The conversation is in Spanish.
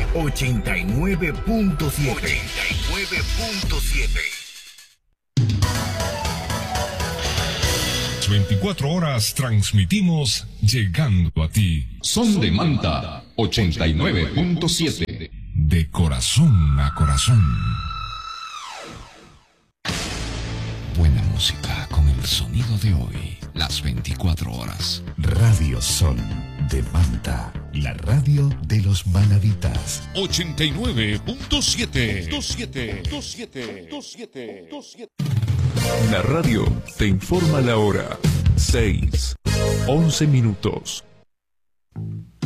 89.7. 89.7. 24 horas transmitimos llegando a ti. Son de Manta 89.7. De corazón a corazón. Buena música con el sonido de hoy. Las 24 horas. Radio Son de Manta. La radio de los manaditas. 89.7. La radio te informa la hora. 6:11.